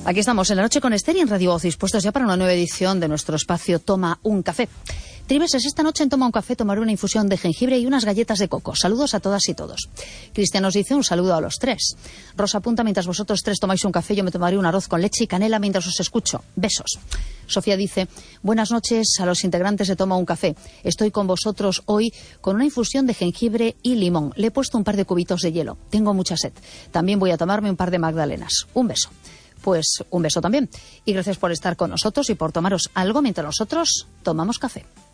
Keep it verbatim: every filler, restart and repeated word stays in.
Aquí estamos en La Noche con Esther y en Radio Voz, dispuestos ya para una nueva edición de nuestro espacio Toma un Café. Tribeses, esta noche en Toma un Café tomaré una infusión de jengibre y unas galletas de coco. Saludos a todas y todos. Cristian nos dice un saludo a los tres. Rosa apunta, mientras vosotros tres tomáis un café, yo me tomaré un arroz con leche y canela mientras os escucho. Besos. Sofía dice, buenas noches a los integrantes de Toma un Café. Estoy con vosotros hoy con una infusión de jengibre y limón. Le he puesto un par de cubitos de hielo. Tengo mucha sed. También voy a tomarme un par de magdalenas. Un beso. Pues un beso también. Y gracias por estar con nosotros y por tomaros algo mientras nosotros tomamos café.